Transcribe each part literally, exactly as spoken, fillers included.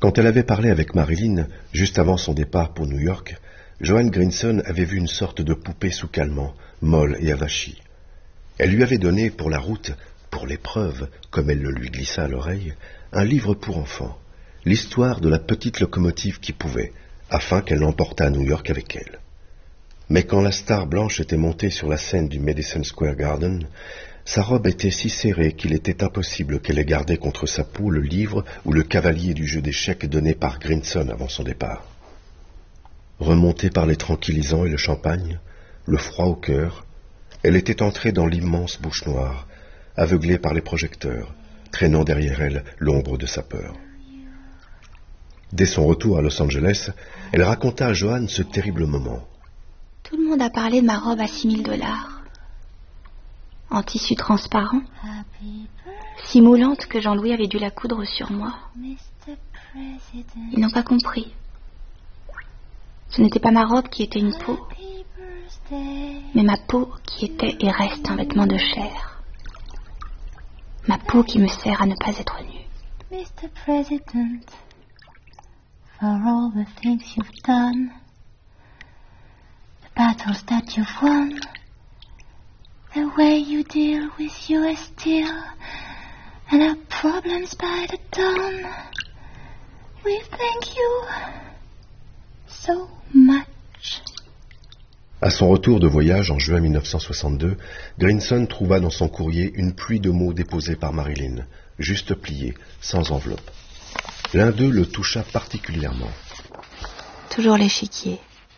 Quand elle avait parlé avec Marilyn, juste avant son départ pour New York, Joanne Grinson avait vu une sorte de poupée sous calmant, molle et avachie. Elle lui avait donné pour la route, pour l'épreuve, comme elle le lui glissa à l'oreille, un livre pour enfants, l'histoire de la petite locomotive qui pouvait, afin qu'elle l'emportât à New York avec elle. Mais quand la star blanche était montée sur la scène du Madison Square Garden, sa robe était si serrée qu'il était impossible qu'elle ait gardé contre sa peau le livre ou le cavalier du jeu d'échecs donné par Grinson avant son départ. Remontée par les tranquillisants et le champagne, le froid au cœur, elle était entrée dans l'immense bouche noire, aveuglée par les projecteurs, traînant derrière elle l'ombre de sa peur. Dès son retour à Los Angeles, elle raconta à Joanne ce terrible moment. Tout le monde a parlé de ma robe à six mille dollars. En tissu transparent, si moulante que Jean-Louis avait dû la coudre sur moi. Ils n'ont pas compris. Ce n'était pas ma robe qui était une peau, mais ma peau qui était et reste un vêtement de chair. Ma peau qui me sert à ne pas être nue. mister President, for all the things you've done, the battles that you've won, the way you deal with U S Steel and our problems by the ton. We thank you so much. À son retour de voyage en juin mille neuf cent soixante-deux, Grinson trouva dans son courrier une pluie de mots déposés par Marilyn, juste pliés, sans enveloppe. L'un d'eux le toucha particulièrement. Toujours l'échiquier.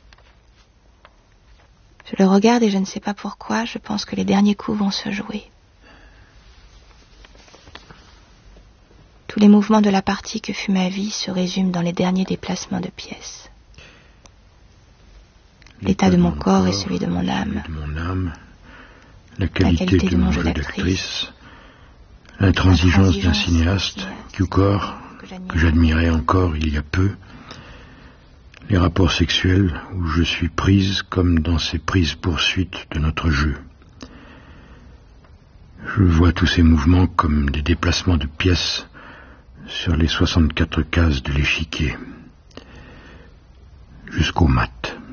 Je le regarde et je ne sais pas pourquoi, je pense que les derniers coups vont se jouer. Tous les mouvements de la partie que fut ma vie se résument dans les derniers déplacements de pièces. L'état de mon corps et celui de mon âme. De mon âme, la qualité, la qualité de, de mon jeu d'actrice, l'intransigeance d'un cinéaste, Cukor, que j'admirais encore il y a peu, les rapports sexuels où je suis prise comme dans ces prises poursuites de notre jeu. Je vois tous ces mouvements comme des déplacements de pièces sur les soixante-quatre cases de l'échiquier, jusqu'au mat.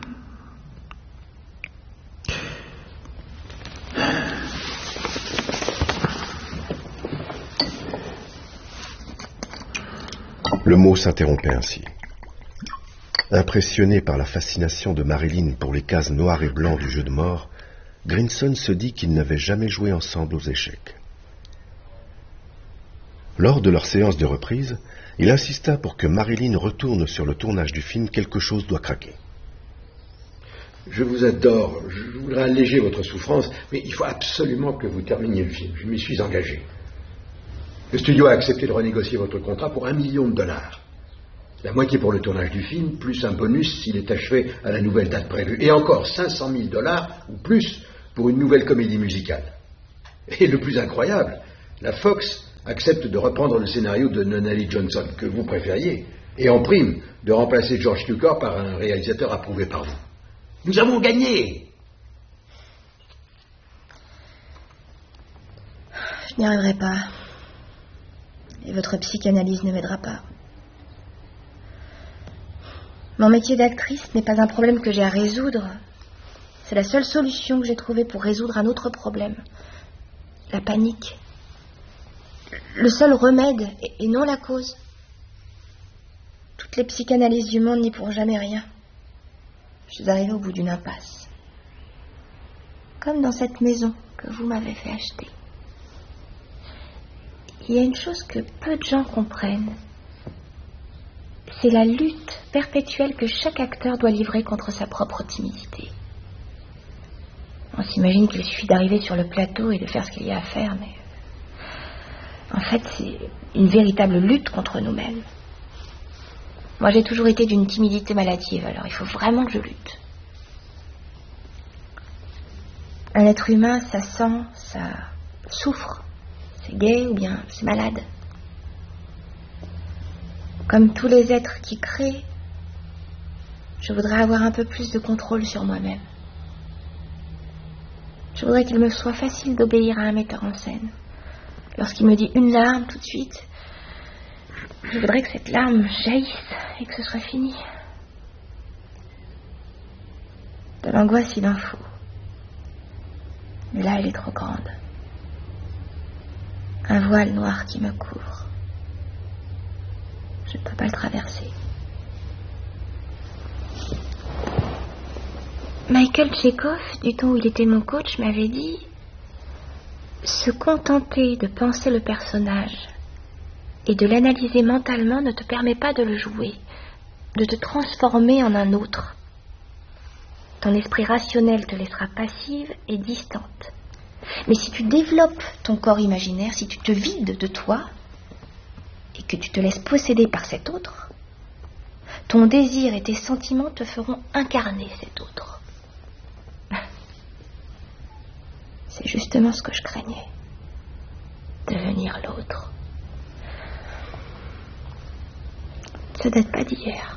Le mot s'interrompait ainsi. Impressionné par la fascination de Marilyn pour les cases noires et blancs du jeu de mort, Grinson se dit qu'ils n'avaient jamais joué ensemble aux échecs. Lors de leur séance de reprise, il insista pour que Marilyn retourne sur le tournage du film Quelque chose doit craquer. Je vous adore, je voudrais alléger votre souffrance, mais il faut absolument que vous terminiez le film. Je m'y suis engagé. Le studio a accepté de renégocier votre contrat pour un million de dollars. La moitié pour le tournage du film, plus un bonus s'il est achevé à la nouvelle date prévue. Et encore cinq cent mille dollars ou plus pour une nouvelle comédie musicale. Et le plus incroyable, la Fox accepte de reprendre le scénario de Nunnally Johnson, que vous préfériez, et en prime, de remplacer George Cukor par un réalisateur approuvé par vous. Nous avons gagné! Je n'y arriverai pas. Et votre psychanalyse ne m'aidera pas. Mon métier d'actrice n'est pas un problème que j'ai à résoudre. C'est la seule solution que j'ai trouvée pour résoudre un autre problème. La panique. Le seul remède, et non la cause. Toutes les psychanalyses du monde n'y pourront jamais rien. Je suis arrivée au bout d'une impasse. Comme dans cette maison que vous m'avez fait acheter. Il y a une chose que peu de gens comprennent. C'est la lutte perpétuelle que chaque acteur doit livrer contre sa propre timidité. On s'imagine qu'il suffit d'arriver sur le plateau et de faire ce qu'il y a à faire, mais en fait, c'est une véritable lutte contre nous-mêmes. Moi, j'ai toujours été d'une timidité maladive, alors il faut vraiment que je lutte. Un être humain, ça sent, ça souffre. C'est gai ou bien c'est malade. Comme tous les êtres qui créent, je voudrais avoir un peu plus de contrôle sur moi-même. Je voudrais qu'il me soit facile d'obéir à un metteur en scène. Lorsqu'il me dit une larme tout de suite, Je voudrais que cette larme jaillisse et que ce soit fini. De l'angoisse, il en faut. Mais là, elle est trop grande. Un voile noir qui me couvre. Je ne peux pas le traverser. Michael Tchekhov, du temps où il était mon coach, m'avait dit « Se contenter de penser le personnage et de l'analyser mentalement ne te permet pas de le jouer, de te transformer en un autre. Ton esprit rationnel te laissera passive et distante. Mais si tu développes ton corps imaginaire, si tu te vides de toi et que tu te laisses posséder par cet autre, ton désir et tes sentiments te feront incarner cet autre. » C'est justement ce que je craignais. Devenir l'autre. Ça date pas d'hier.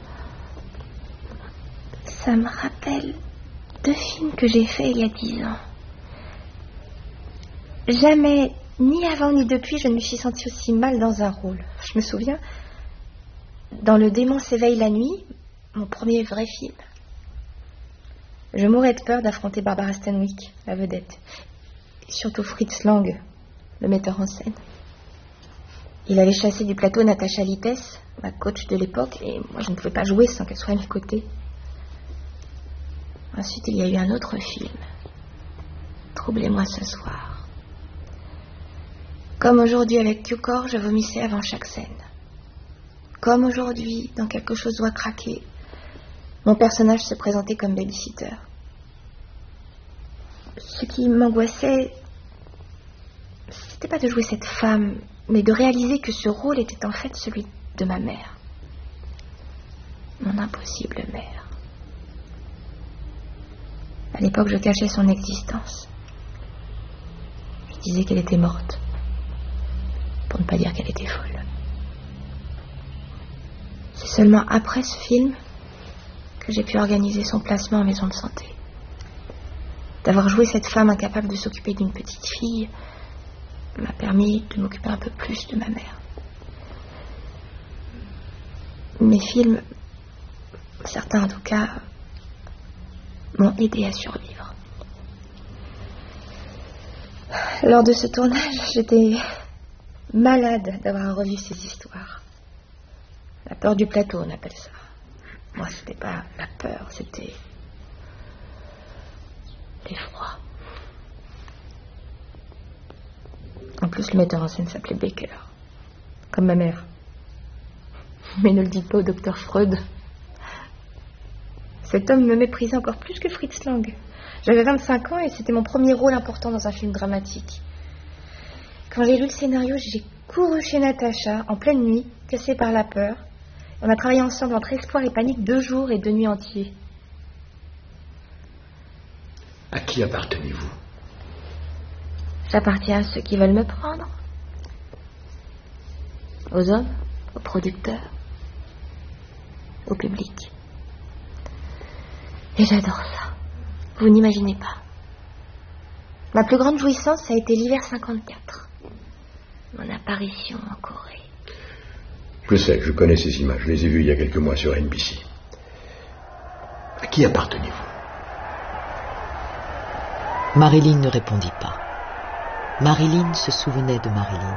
Ça me rappelle deux films que j'ai faits il y a dix ans. Jamais, ni avant ni depuis, je ne me suis sentie aussi mal dans un rôle. Je me souviens, dans Le démon s'éveille la nuit, mon premier vrai film, je mourais de peur d'affronter Barbara Stanwyck, la vedette. Et surtout Fritz Lang, le metteur en scène. Il avait chassé du plateau Natacha Lipes, ma coach de l'époque, et moi je ne pouvais pas jouer sans qu'elle soit à mes côtés. Ensuite, il y a eu un autre film, Troublez-moi ce soir. Comme aujourd'hui avec Q-Corps, je vomissais avant chaque scène. Comme aujourd'hui, dans Quelque chose doit craquer, mon personnage se présentait comme babysitter. Ce qui m'angoissait, c'était pas de jouer cette femme, mais de réaliser que ce rôle était en fait celui de ma mère. Mon impossible mère. À l'époque, je cachais son existence. Je disais qu'elle était morte, pour ne pas dire qu'elle était folle. C'est seulement après ce film que j'ai pu organiser son placement en maison de santé. D'avoir joué cette femme incapable de s'occuper d'une petite fille m'a permis de m'occuper un peu plus de ma mère. Mes films, certains en tout cas, m'ont aidé à survivre. Lors de ce tournage, j'étais malade d'avoir revu ces histoires. La peur du plateau, on appelle ça. Moi, c'était pas la peur, c'était l'effroi. En plus, le metteur en scène s'appelait Baker, comme ma mère. Mais ne le dites pas au docteur Freud. Cet homme me méprisait encore plus que Fritz Lang. J'avais vingt-cinq ans et c'était mon premier rôle important dans un film dramatique. Quand j'ai lu le scénario, j'ai couru chez Natacha en pleine nuit, cassée par la peur. On a travaillé ensemble entre espoir et panique deux jours et deux nuits entiers. À qui appartenez-vous? J'appartiens à ceux qui veulent me prendre. Aux hommes, aux producteurs, au public. Et j'adore ça. Vous n'imaginez pas. Ma plus grande jouissance, ça a été l'hiver cinquante-quatre. Mon apparition en Corée. Je sais, je connais ces images. Je les ai vues il y a quelques mois sur N B C. À qui appartenez-vous? Marilyn ne répondit pas. Marilyn se souvenait de Marilyn.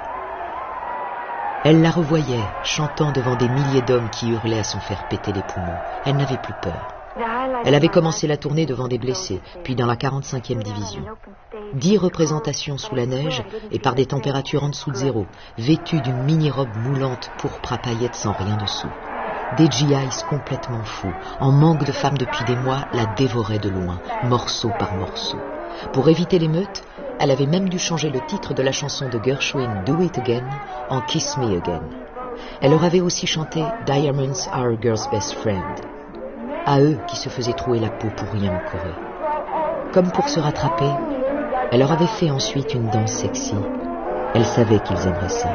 Elle la revoyait, chantant devant des milliers d'hommes qui hurlaient à s'en faire péter les poumons. Elle n'avait plus peur. Elle avait commencé la tournée devant des blessés, puis dans la quarante-cinquième division. Dix représentations sous la neige et par des températures en dessous de zéro, vêtue d'une mini-robe moulante pourpre à paillettes sans rien dessous. Des G Is complètement fous, en manque de femmes depuis des mois, la dévoraient de loin, morceau par morceau. Pour éviter l'émeute, elle avait même dû changer le titre de la chanson de Gershwin, Do It Again, en Kiss Me Again. Elle leur avait aussi chanté Diamonds Are a Girl's Best Friend. À eux qui se faisaient trouer la peau pour rien en Corée. Comme pour se rattraper, elle leur avait fait ensuite une danse sexy. Elle savait qu'ils aimeraient ça.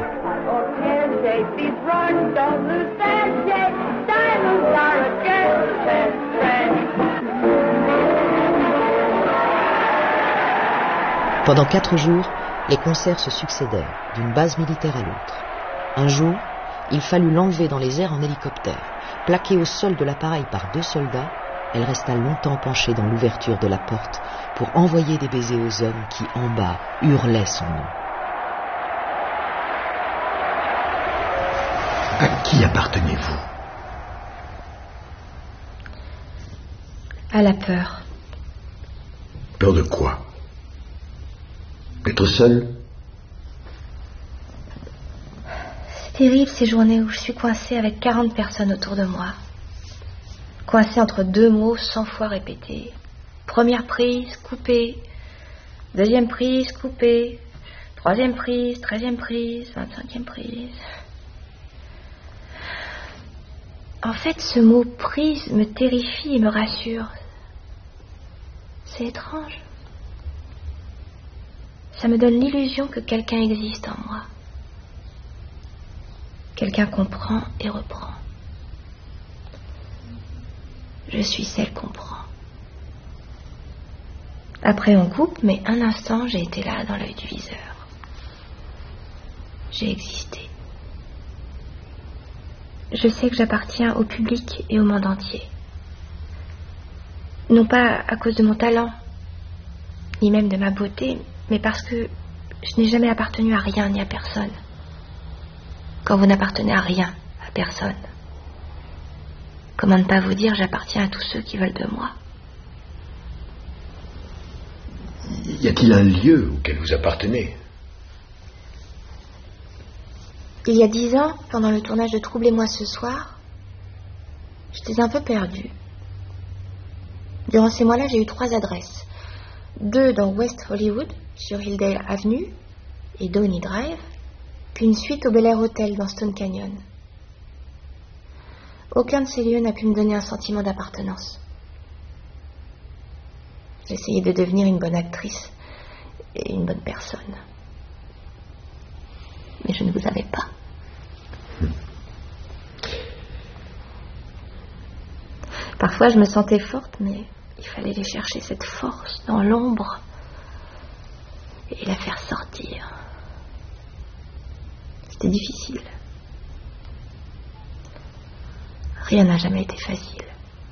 Pendant quatre jours, les concerts se succédèrent, d'une base militaire à l'autre. Un jour, il fallut l'enlever dans les airs en hélicoptère. Plaquée au sol de l'appareil par deux soldats, elle resta longtemps penchée dans l'ouverture de la porte pour envoyer des baisers aux hommes qui, en bas, hurlaient son nom. À qui appartenez-vous? À la peur. Peur de quoi? D'être seul? C'est terrible ces journées où je suis coincée avec quarante personnes autour de moi. Coincée entre deux mots cent fois répétés. Première prise, coupée. Deuxième prise, coupée. Troisième prise, treizième prise, vingt-cinquième prise. En fait, ce mot prise me terrifie et me rassure. C'est étrange. Ça me donne l'illusion que quelqu'un existe en moi. Quelqu'un comprend et reprend. Je suis celle qu'on prend. Après on coupe, mais un instant j'ai été là dans l'œil du viseur. J'ai existé. Je sais que j'appartiens au public et au monde entier. Non pas à cause de mon talent, ni même de ma beauté, mais parce que je n'ai jamais appartenu à rien ni à personne. Quand vous n'appartenez à rien, à personne, comment ne pas vous dire j'appartiens à tous ceux qui veulent de moi? Y a-t-il un lieu auquel vous appartenez? Il y a dix ans, pendant le tournage de Troublez-moi ce soir, j'étais un peu perdue. Durant ces mois-là, j'ai eu trois adresses. Deux dans West Hollywood, sur Hilldale Avenue et Downey Drive, puis une suite au Bel Air Hotel dans Stone Canyon. Aucun de ces lieux n'a pu me donner un sentiment d'appartenance. J'essayais de devenir une bonne actrice et une bonne personne. Mais je ne vous avais pas. Parfois, je me sentais forte, mais il fallait aller chercher cette force dans l'ombre et la faire sortir. C'était difficile. Rien n'a jamais été facile.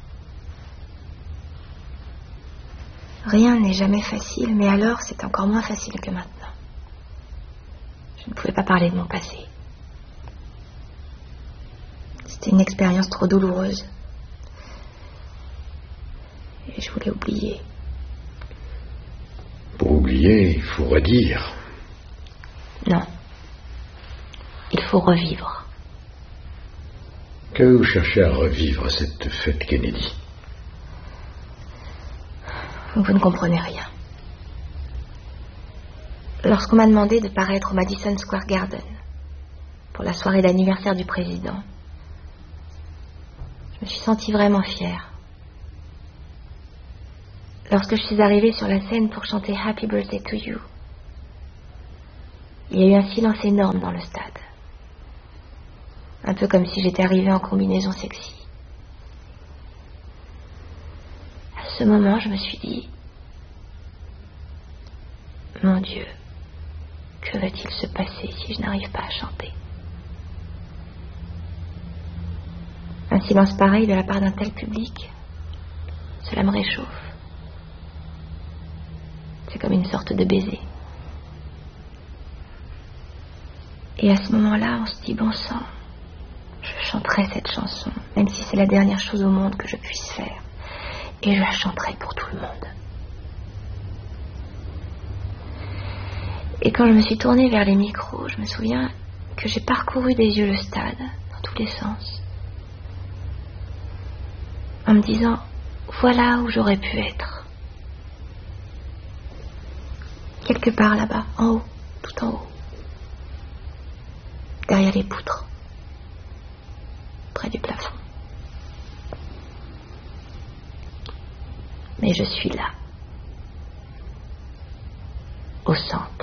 Rien n'est jamais facile, mais alors c'est encore moins facile que maintenant. Je ne pouvais pas parler de mon passé. C'était une expérience trop douloureuse. Et je voulais oublier. Pour oublier, il faut redire. Non. Il faut revivre. Que vous cherchez à revivre cette fête Kennedy? Vous ne comprenez rien. Lorsqu'on m'a demandé de paraître au Madison Square Garden pour la soirée d'anniversaire du président, je me suis sentie vraiment fière. Lorsque je suis arrivée sur la scène pour chanter Happy Birthday to You, il y a eu un silence énorme dans le stade. Un peu comme si j'étais arrivée en combinaison sexy. À ce moment, je me suis dit, mon Dieu, que va-t-il se passer si je n'arrive pas à chanter? Un silence pareil de la part d'un tel public, cela me réchauffe. C'est comme une sorte de baiser. Et à ce moment-là, on se dit, bon sang, je chanterai cette chanson, même si c'est la dernière chose au monde que je puisse faire. Et je la chanterai pour tout le monde. Et quand je me suis tournée vers les micros, je me souviens que j'ai parcouru des yeux le stade, dans tous les sens, en me disant, voilà où j'aurais pu être. Quelque part là-bas, en haut, tout en haut. Derrière les poutres. Près du plafond. Mais je suis là. Au centre.